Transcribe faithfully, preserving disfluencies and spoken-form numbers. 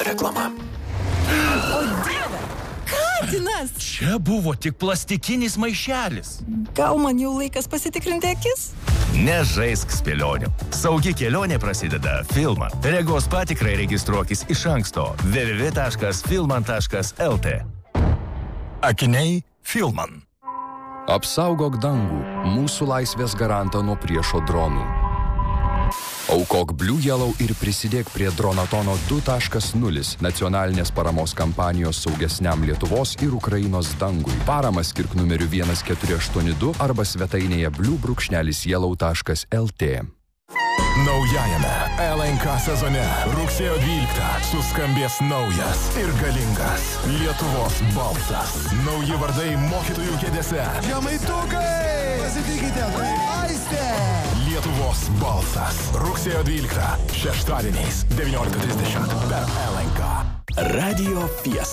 reklama. O Dieve, katinas! Čia buvo tik plastikinis maišelis. Gal man jau laikas pasitikrinti akis? Nežaisk spėlionių. Saugi kelionė prasideda Filman. Regos patikrai registruokis iš anksto w w w taškas filman taškas l t. Akiniai Filman. Apsaugok dangų, mūsų laisvės garantą nuo priešo dronų. Aukok Blue Yellow ir prisidėk prie Dronatono du taškas nulis nacionalinės paramos kampanijos saugesniam Lietuvos ir Ukrainos dangui. Paramą skirk numeriu vienas keturi aštuoni du arba svetainėje blue brūkšnelis yellow taškas l t. Naujajame L N K sezone rugsėjo dvyliktą suskambės naujas ir galingas Lietuvos balsas. Nauji vardai mokytojų kėdėse. Žemaitukai! Pasitikite, tai Aistė! Lietuvos balsas. Rugsėjo dvyliktą šeštadieniais devyniolika trisdešimt per L N K. Radio Fiesta.